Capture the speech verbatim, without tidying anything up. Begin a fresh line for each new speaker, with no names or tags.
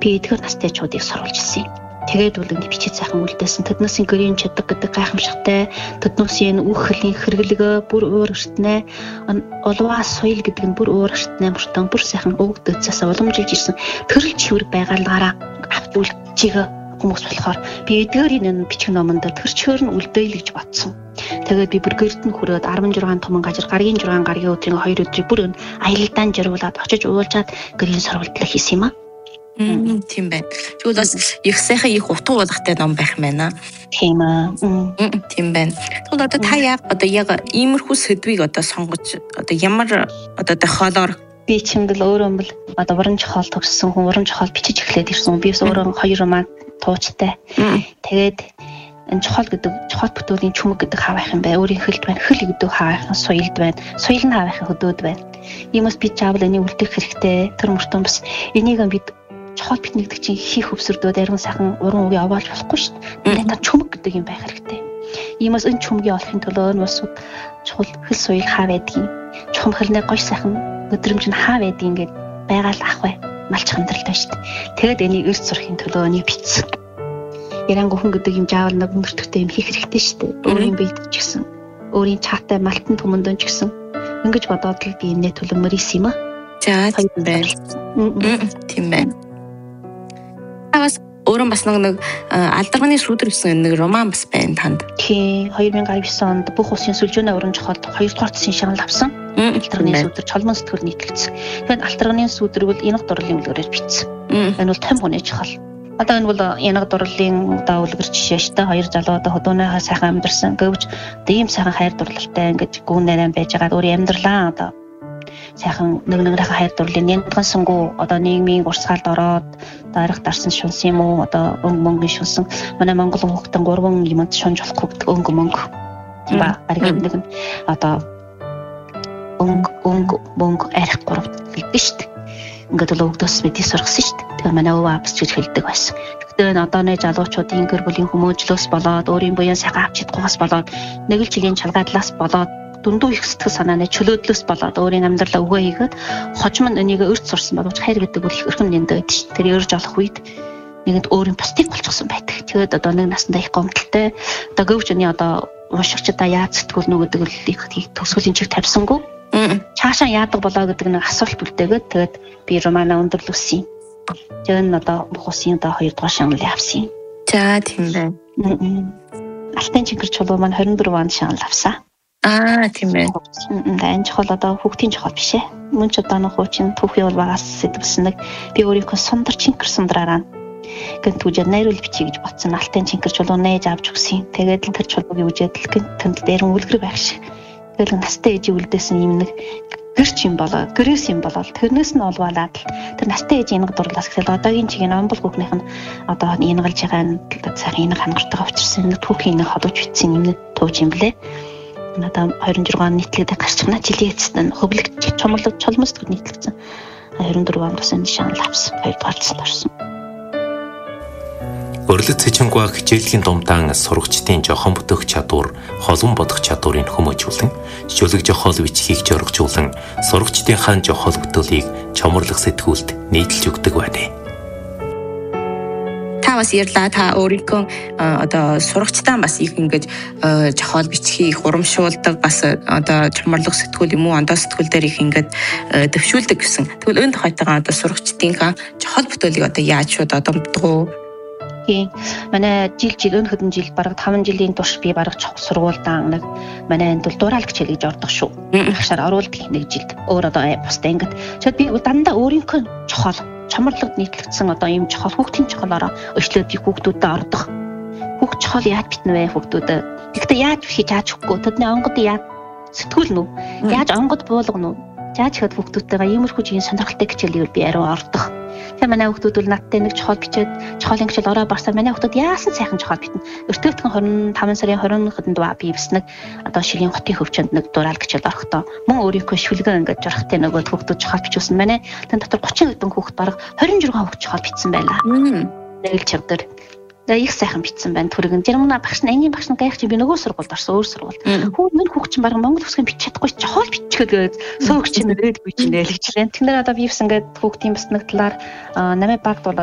Би эдгээр настайчуудыг сурвалж ирсэн. Тэгээд бол энэ бичиж сайхан үлдээсэн. Тэднээсийн гэрийн чаддаг гэдэг гайхамшигтай, тэднээсийн үг хөлийн хэрэглэгөө бүр өөр өртнэ. Улваа соёл гэдэг нь бүр өөр өртнэ. Мөртөн бүр сайхан өгдөөцөөс уламжилж ирсэн. Төрөл чивэр байгаалгаараа авч үлдчихээ хүмүүс болохоор би эдгээрийн энэ бичих номонд төрчөөр нь үлдээл гэж бодсон. Тэгээд би бүр гэрд нь хүрээд арван жургаан томон гажир гаргийн жургаан гаргийн өдрийн хоёр өдрийг бүр энэ аялалдаан жиргуулаад очиж уулзаад гэрийн сургалтыг хийсэн юм аа.
Мм тийм байна. Тэгвэл бас их сайхан их утга болгохтой ном байх юм байна.
Тийм аа.
Тийм байна. Тэгвэл одоо та яг одоо яг иймэрхүү сэдвийг одоо сонгож одоо ямар одоо тохиолоор
би чимдэл өөрөө бол одоо уран зохиол төгссөн хүн уран зохиол бичиж эхлээд ирсэн. Би өөрөө хоёр маань туучтай. Тэгээд энэ чухал гэдэг чухал бүтээлийн чүмэг гэдэг хаваах юм бай. Өөрийн хөлд байна. Хөл гэдэг хаваах нь соёлд байна. Соёл нь хаваах хөдөөд байна. Иймээс би чаавал энийг үлдэх хэрэгтэй. Тэр мөртөө бас энийг бид чухал бит нэгдэг чинь хийх өвсөрдөө дарин сайхан уран үгүй аваалж болохгүй шүү дээ. Та чүмэг гэдэг юм байх хэрэгтэй. Иймээс энэ чүмгийн олохын төлөө бас чухал хөл соёл хаа байдгийг, чухамхэрнээ гоё сайхан өдрөмж нь хаа байдгийг ингээд байгаал ах бай. Малч хандралтай шүү дээ. Тэгээд энийг эрт сурахын төлөө энийг бичсэн. Ярангу хүн гэдэг юм жаавал нэг өндөртөгтэй юм хийх хэрэгтэй шүү дээ. Өөрийн биед ч гэсэн, өөрийн чаатай малтан төмөндөн ч гэсэн ингэж бодоод л би энэ төлөмөр исэн юм аа.
За тийм байна. Тийм байна. Бас өөрөө бас нэг алдарганы шүүдэр гэсэн нэг роман бас байна танд.
Тийм хоёр мянган девь онд бүх улсын сүлжээний уран зохиолд хоёр дахь цэцэн шагнал авсан. Алдарганы сүдэр чолмон сэтгүүл нийтлэгдсэн. Тэгэхээр алдарганы сүдэр бол янаг дурлалын үлгэрээр бичсэн. Энэ бол том хүний чухал. Одоо энэ бол янаг дурлалын одоо үлгэр жишээ шүү дээ. Хоёр залуу одоо хөдөөнийхөө сайхан амьдарсан. Гэвч одоо ийм сайхан хайр дурлалтай ингэж гүн нарийн байж байгаа өөрийн амьдралаа одоо сайхан нэг нэгнийхээ хайр дурлалын янган сонгоо одоо нийгмийн урсгалд ороод дарах дарсан шунсан юм уу одоо өнгө мөнгө шунсан манай монгол хүүхдэн гурван юмд шунж болохгүй гэдэг өнгө мөнгө тийм ба ариг нэг нь одоо өнгө өнгө мөнгө арих гурав гэдэг шүү дээ. Ингээд л өгдөөс мэдээ сургасан шүү дээ. Тэгэхээр манай өвөө апс гэж хэлдэг байсан. Тэгтээ одооны залуучуудын гэр бүлийн хүмүүжлөөс болоод өөрийн буян сайхан авч чадхгүйгээс болоод нэг л жилийн чалгаадлаас болоод дүндүү их сэтгэл санааны чөлөөдлөөс болоод өөрийн амьдралаа өгөө хийгээд хожим нь энийг өрт сурсан боловч хайр гэдэг бол их өрхөм нэндэ байдаг шүү. Тэр ерж олох үед нэгэнд өөрийн бусдыг болчихсон байдаг. Тэгээд одоо нэг насндаа их гомдолтой. Одоо гөвчний одоо уншигчдаа яаж сэтгүүл нүү гэдэг л их төгсгөлийн чиг тавьсангүй. Цаашаа яадаг болоо гэдэг нэг асуулт үлдээгээд тэгээд би романа өндөрлөсөн. Тэгээд нь одоо бүх улсын одоо хоёр дахь шагнал авсан.
За тийм байна.
Алтан чингэр чулуу маань хорин дөрөв онд шагнал авсан.
Аа тийм байна.
Энэ чухал одоо хүүхдийн чухал биш ээ. Мөн ч одоо нэг хуучин түүхийн бол багаас сэдвсэн нэг би өөрийнхөө сундар чингэр сундраараа гэнт үжид найруул бичиж гэж бодсон. Алтан чингэр чулуу нээж авч өгсөн. Тэгээд тэр чулуугийн үжид л гэнт тэнд дээр үлгэр байх шиг. Тэгээд настай ээжийн үлдээсэн юм нэг гэрч юм болоо, гэрээс юм болоо. Тэрнээс нь олвалаад тэр настай ээжийн янга дурлаас гэхэл одоогийн чигийн омбол хүүхнийх нь одоо янгалж байгаа нь цагийн янга хангартайгаа учирсан нэг түүхийн нэг холууж битсэн юм нэг тууж юм блэ. Надаа хоёр mươi жургаан нийтлэгдэх гарчгана жилийн эцэст нь хөвлөгч чомлог чолмос төр нийтлэгдсэн хоёр mươi дөрөв онд бас энэ шанал авсан хоёр дугаарцсан орсон.
Өрлөг цэчингуа хичээлийн думдаан сурагчдын жохон бүтэх чадвар, холон бодох чадварыг хүмүүжүүлэн, шүлэг жохол бичгийг жоргожуулан, сурагчдынхаа жохол бүтээлийг чоморлох сэтгүүлд нийтэлж өгдөг байна.
Та бас ярьлаа та өөрийнхөө одоо сурагчдаа бас их ингэж жохол бичгийг их урамшуулдаг бас одоо чоморлох сэтгүүл юм уу ондоо сэтгүүл дээр их ингэж төвшүүлдэг гэсэн. Тэгвэл энэ тохиолдолд одоо сурагчдынхаа жохол бүтээлийг одоо яаж шууд одомддог уу?
Тийм. Манай жил жил өн хөдөн жил бараг таван жилийн турш би бараг чухал сургуультай нэг манай энд бол дуурайлагч хэлж ордог шүү. Багшаар оруулдаг нэг жилд. Өөр одоо бусдаа ингэж. Тэгэхэд би дандаа өөрийнхөө чухал чамарлаг нийтлэгдсэн одоо ийм чухал хүүхдийн чухалаараа өчлөөд би хүүхдүүдэд ордог. Хүүхд чухал яаж битнэ вэ хүүхдүүдэд. Гэхдээ яаж хийж яаж өгөхгүй. Тэдний онгод яаж сэтгүүл нү? Яаж онгод буулгана уу? Яаж ихэд хүүхдүүдтэйгээ иймэрхүү жигийн сонирхолтой хичээлийг би ариу ордог. Тэгээ манай хүүхдүүд бол надтай нэг чухал бичээд чухалын хичээл ороо барсаа манай хүүхдүүд яасан сайхан чухал битнэ. Өртөөгдөн двадцать таван сарын двадцать-нд би бас нэг одоо шилийн хотын хөвчөнд нэг дуурал хичээл орохдоо мөн өөрийнхөө шүлгэн ингээд журахтай нөгөө хүүхдүүд чухал бичүүлсэн байна. Тэн дотор тридцать хэдэн хүүхд бараг двадцать шесть хүүхд чухал бичсэн байлаа. Нэг л чавдар. Тэгээ их сайхан бичсэн байна. Түргэн Жирмана багш нь ангийн багш нь гайх чи би нөгөө сургуульд орсон өөр сургууль. Хүү минь хүүхд чинь бараг Монгол хүсгэн бичиж чадахгүй чухал бичгээд сөөгч чинь нэрээд бичнэ л гэж лээ. Тэгэхээр одоо би бас ингээд хүүхдийн бас нэг талаар намайг багт бол